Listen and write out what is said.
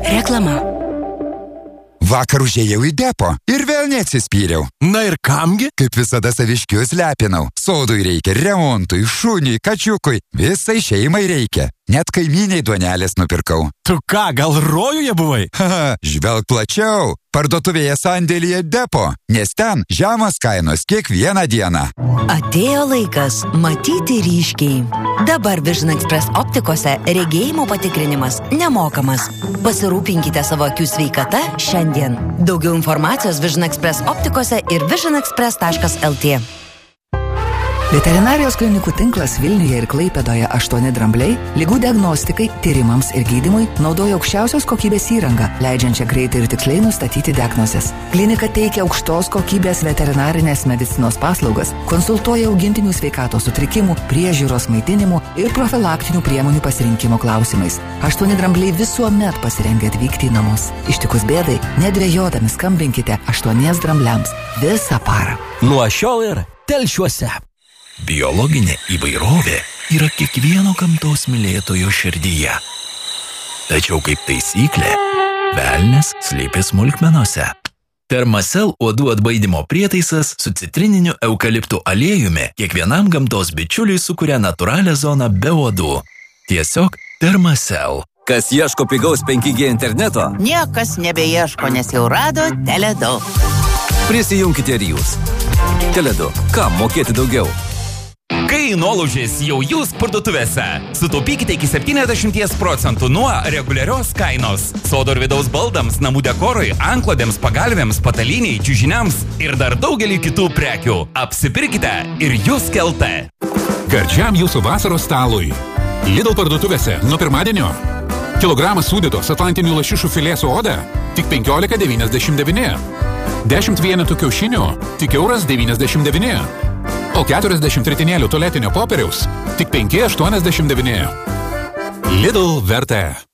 Reklama. Vakar užėjau į depo ir vėl neatsispyriau. Na ir kamgi? Kaip visada saviškius lepinau. Sodui reikia, remontui, šuniui, kačiukui. Visai šeimai reikia. Net kaimyniai duonelės nupirkau. Tu ką, gal rojuje buvai? Haha, žvelg plačiau. Parduotuvėje sandėlyje depo, nes ten žemos kainos kiekvieną dieną. Atėjo laikas matyti ryškiai. Dabar Vision Express optikose regėjimo patikrinimas nemokamas. Pasirūpinkite savo akių sveikata šiandien. Daugiau informacijos Vision Express optikose ir visionexpress.lt. Veterinarijos klinikų tinklas Vilniuje ir Klaipėdoje 8 drambliai ligų diagnostikai, tyrimams ir gydymui naudoja aukščiausios kokybės įrangą, leidžiančią greitai ir tiksliai nustatyti diagnozes. Klinika teikia aukštos kokybės veterinarinės medicinos paslaugas, konsultuoja augintinių sveikatos sutrikimų, priežiūros, maitinimų ir profilaktinių priemonių pasirinkimo klausimais. 8 drambliai visuomet pasirengę atvykti į namus. Ištikus bėdai, nedvejodami skambinkite 8 drambliams visą parą. Nuo šiol ir telšiuose. Biologinė įvairovė yra kiekvieno gamtos mylėtojo širdyje. Tačiau kaip taisyklė, velnias slypi smulkmenose. Thermacell uodų atbaidymo prietaisas su citrininiu eukaliptų aliejumi kiekvienam gamtos bičiuliui sukuria natūralią zoną be uodų. Tiesiog Thermacell. Kas ieško pigaus 5G interneto? Niekas nebeieško, nes jau rado Tele2. Prisijunkite ir jūs. Tele2. Kam mokėti daugiau? Kai nuolaužės jau jūs parduotuvėse, sutaupykite iki 70% nuo reguliarios kainos. Sodo ir vidaus baldams, namų dekorui, antklodėms, pagalvėms, pataliniai, čiužiniams ir dar daugelį kitų prekių. Apsipirkite ir jūs kelte. Gardžiam jūsų vasaros stalui. Lidl parduotuvėse nuo pirmadienio. Kilogramas sūdytos atlantinių lašišų filė su oda tik 15,99. 10 vienetų kiaušinių tik €1,99. O 40 ritinėlių tualetinio popieriaus tik 5,89. Lidl vertė.